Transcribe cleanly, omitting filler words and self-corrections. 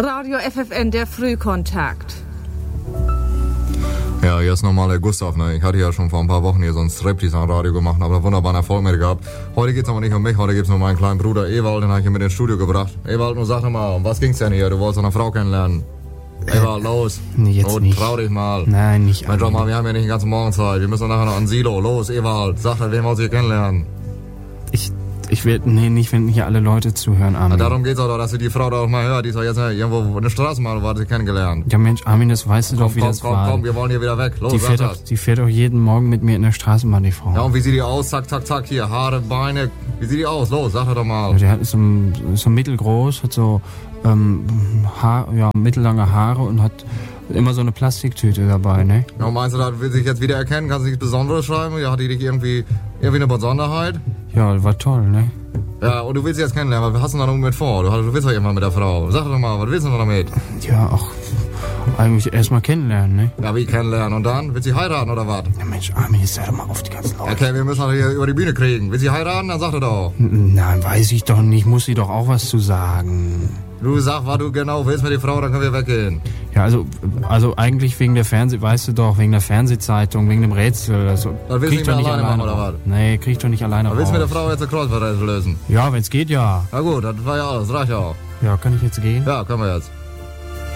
Radio FFN, der Frühkontakt. Ja, hier ist nochmal der Gustav, ne? Ich hatte ja schon vor ein paar Wochen hier so ein Striptease am Radio gemacht, aber wunderbaren Erfolg mit gehabt. Heute geht's aber nicht um mich, heute geht's um meinen kleinen Bruder Ewald, den habe ich hier mit ins Studio gebracht. Ewald, nun sag doch mal, um was ging's denn hier? Du wolltest eine Frau kennenlernen. Ewald, los. Nee, jetzt nicht. Trau dich mal. Nein, nicht. Mensch, mal, wir haben ja nicht die ganze Morgenzeit. Wir müssen nachher noch an Silo. Los, Ewald, sag doch, wen wolltest du hier kennenlernen? Ich will, nicht, wenn hier alle Leute zuhören, Armin. Ja, darum geht's auch doch, dass du die Frau da auch mal hört. Die ist doch jetzt irgendwo in der Straße mal, wo hat sie kennengelernt. Ja, Mensch, Armin, das weißt du doch, wie das war. Komm, wir wollen hier wieder weg. Los, die fährt doch jeden Morgen mit mir in der Straßenbahn, die Frau. Ja, und wie sieht die aus? Zack, zack, zack, hier, Haare, Beine. Wie sieht die aus? Los, sag doch mal. Ja, der hat so mittelgroß, hat so mittellange Haare und hat immer so eine Plastiktüte dabei, ne? Ja, meinst du, da will sich jetzt wieder erkennen? Kannst du nichts Besonderes schreiben? Ja, hat die dich irgendwie eine Besonderheit? Ja, war toll, ne? Ja, und du willst sie jetzt kennenlernen, was hast du da noch mit vor? Du willst doch irgendwann mit der Frau. Sag doch mal, was willst du noch damit? Ja, ach, eigentlich erstmal kennenlernen, ne? Ja, wie kennenlernen? Und dann? Willst du sie heiraten oder was? Ja, Mensch, Armin, jetzt hör doch mal auf die ganzen Leute. Okay, wir müssen doch hier über die Bühne kriegen. Willst du sie heiraten? Dann sag doch. Nein, weiß ich doch nicht, muss sie doch auch was zu sagen. Du sag, was du genau willst mit der Frau, dann können wir weggehen. Ja, also eigentlich wegen der weißt du doch, wegen der Fernsehzeitung, wegen dem Rätsel. Also, das willst du nicht mehr alleine machen, oder was? Nee, krieg ich doch nicht alleine raus. Willst du mit der Frau jetzt ein Kreuzworträtsel lösen? Ja, wenn's geht, ja. Na gut, das war ja alles, reicht ja auch. Ja, kann ich jetzt gehen? Ja, können wir jetzt.